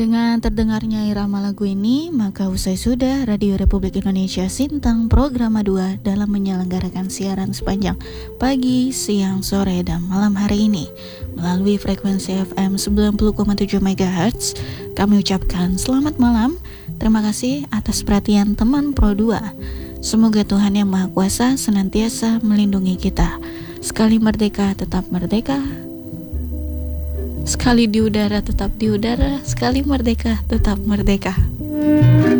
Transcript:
Dengan terdengarnya irama lagu ini, maka usai sudah Radio Republik Indonesia Sintang Program 2 dalam menyelenggarakan siaran sepanjang pagi, siang, sore, dan malam hari ini melalui frekuensi FM 90,7 MHz. Kami ucapkan selamat malam. Terima kasih atas perhatian teman Pro 2. Semoga Tuhan Yang Maha Kuasa senantiasa melindungi kita. Sekali merdeka, tetap merdeka. Sekali di udara, tetap di udara. Sekali merdeka, tetap merdeka.